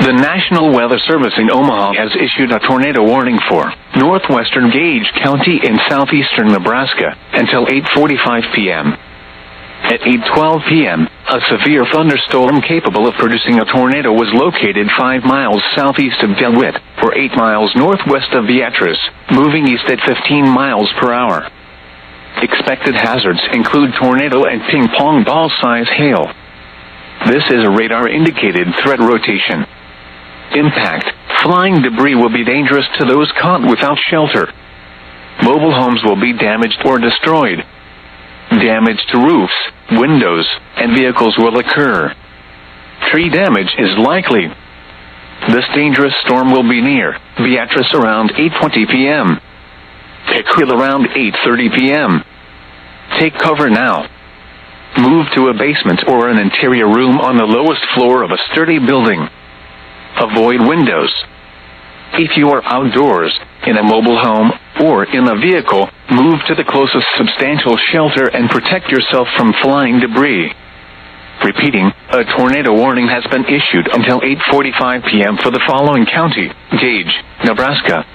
The National Weather Service in Omaha has issued a tornado warning for northwestern Gage County in southeastern Nebraska until 8:45 p.m. At 8:12 p.m., a severe thunderstorm capable of producing a tornado was located 5 miles southeast of DeWitt, or 8 miles northwest of Beatrice, moving east at 15 miles per hour. Expected hazards include tornado and ping-pong ball-size hail. This is a radar-indicated threat rotation. Impact: flying debris will be dangerous to those caught without shelter. Mobile homes will be damaged or destroyed. Damage to roofs, windows, and vehicles will occur. Tree damage is likely. This dangerous storm will be near Beatrice around 8:20 p.m. Pickwill around 8:30 p.m. Take cover now. Move to a basement or an interior room on the lowest floor of a sturdy building. Avoid windows. If you are outdoors, in a mobile home, or in a vehicle, move to the closest substantial shelter and protect yourself from flying debris. Repeating, a tornado warning has been issued until 8:45 p.m. for the following county: Gage, Nebraska,